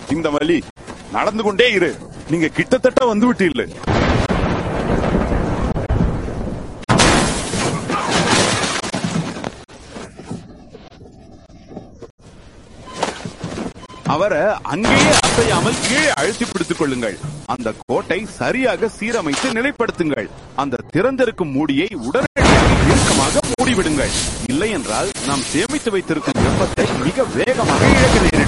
இந்த வழி நடந்து கொண்டே இரு. நீங்க கிட்டத்தட்ட வந்து விட்டீர்கள். அவரை அங்கேயே அசையாமல் கீழே அழுத்தி பிடித்துக் கொள்ளுங்கள். அந்த கோட்டை சரியாக சீரமைத்து நிலைப்படுத்துங்கள். அந்த திறந்திருக்கும் மூடியை உடனடியாக இறுக்கமாக மூடிவிடுங்கள். இல்லை என்றால் நாம் சேமித்து வைத்திருக்கும் வெப்பத்தை மிக வேகமாக இழக்க நேரிடும்.